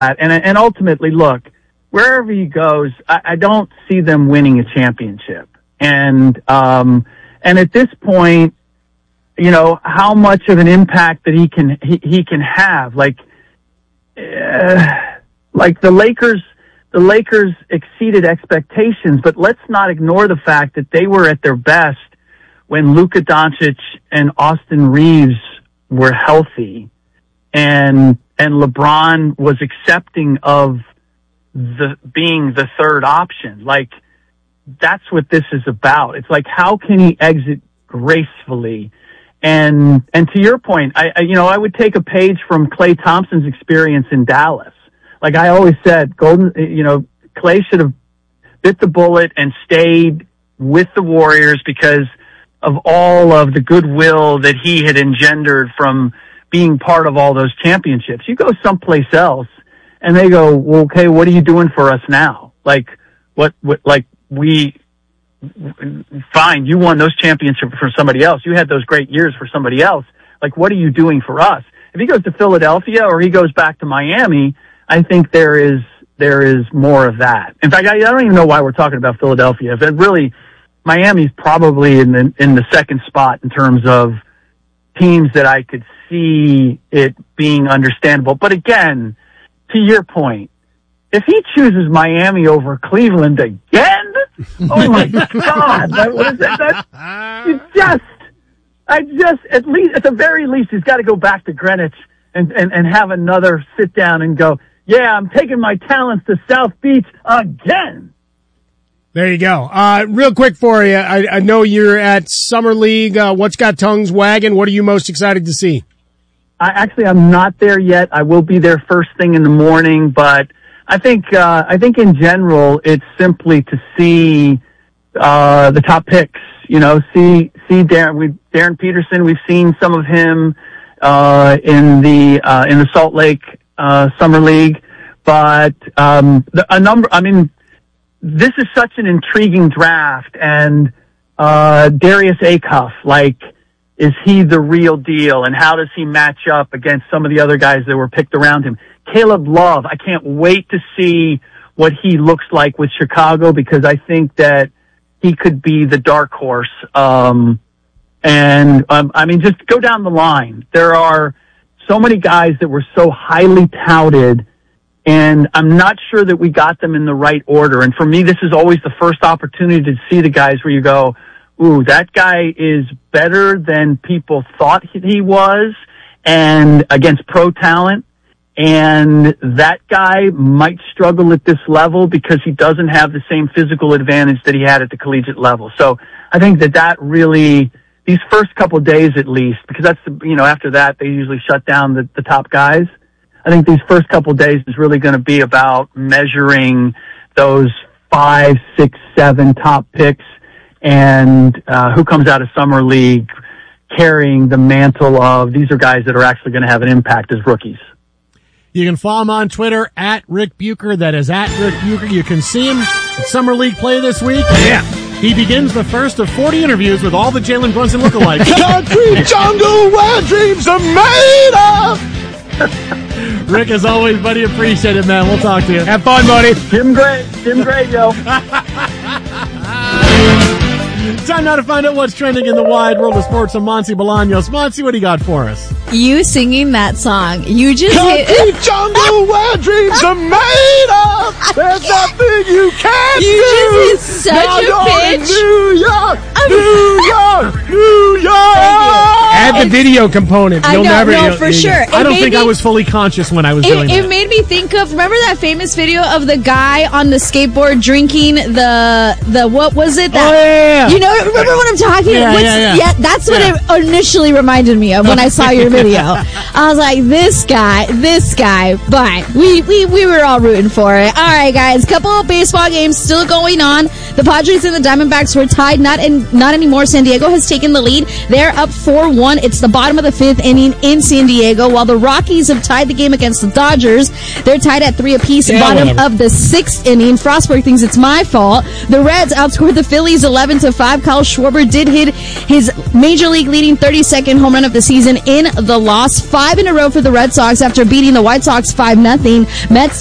And ultimately, look, wherever he goes, I don't see them winning a championship. And at this point, you know, how much of an impact that he can have, like the Lakers exceeded expectations, but let's not ignore the fact that they were at their best when Luka Doncic and Austin Reeves were healthy, and LeBron was accepting of being the third option. Like, that's what this is about. It's like, how can he exit gracefully? And to your point, I would take a page from Klay Thompson's experience in Dallas. Like I always said, Klay should have bit the bullet and stayed with the Warriors because of all of the goodwill that he had engendered from being part of all those championships. You go someplace else and they go, well, okay, what are you doing for us now? Like, fine, you won those championships for somebody else. You had those great years for somebody else. Like, what are you doing for us? If he goes to Philadelphia or he goes back to Miami, I think there is more of that. In fact, I don't even know why we're talking about Philadelphia. If it really, Miami's probably in the second spot in terms of teams that I could see it being understandable. But again, to your point, if he chooses Miami over Cleveland again, oh my God, at the very least, he's got to go back to Greenwich and have another sit down and go, yeah, I'm taking my talents to South Beach again. There you go. Real quick for you, I know you're at Summer League. What's got tongues wagging? What are you most excited to see? I'm not there yet. I will be there first thing in the morning, but I think in general, it's simply to see the top picks. You know, see Darren Peterson. We've seen some of him in the Salt Lake Summer League, but this is such an intriguing draft, and Darius Acuff, like, is he the real deal, and how does he match up against some of the other guys that were picked around him? Caleb Love, I can't wait to see what he looks like with Chicago, because I think that he could be the dark horse. Just go down the line. There are so many guys that were so highly touted, and I'm not sure that we got them in the right order. And for me, this is always the first opportunity to see the guys where you go, ooh, that guy is better than people thought he was, and against pro talent. And that guy might struggle at this level because he doesn't have the same physical advantage that he had at the collegiate level. So I think that really, these first couple of days at least, because after that, they usually shut down the top guys. I think these first couple of days is really going to be about measuring those 5, 6, 7 top picks and who comes out of Summer League carrying the mantle of these are guys that are actually going to have an impact as rookies. You can follow him on Twitter at Rick Bucher. That is at Rick Bucher. You can see him at Summer League play this week. Yeah. He begins the first of 40 interviews with all the Jalen Brunson lookalikes. Country jungle where dreams are made of. Rick, as always, buddy, appreciate it, man. We'll talk to you. Have fun, buddy. Jim Gray, yo. Time now to find out what's trending in the wide world of sports from Monty Bolaños. Monty, what do you got for us? You singing that song. You just Country jungle where dreams are made of. There's nothing you can't do. You just hit such now a you're pitch. In New York. Add the video component. I know, for sure. I don't think I was fully conscious when I was doing that. It made me think of, remember that famous video of the guy on the skateboard drinking the what was it? That, oh, yeah. You know, remember what I'm talking about? Yeah, that's what it initially reminded me of when I saw your video. I was like, this guy, but we were all rooting for it. All right, guys, couple of baseball games still going on. The Padres and the Diamondbacks were tied. Not anymore. San Diego has taken the lead. They're up 4-1. It's the bottom of the 5th inning in San Diego, while the Rockies have tied the game against the Dodgers. They're tied at 3 apiece. Bottom of the 6th inning. Frostberg thinks it's my fault. The Reds outscored the Phillies 11-5. Kyle Schwarber did hit his Major League leading 32nd home run of the season in the loss. 5 in a row for the Red Sox after beating the White Sox 5-0. Mets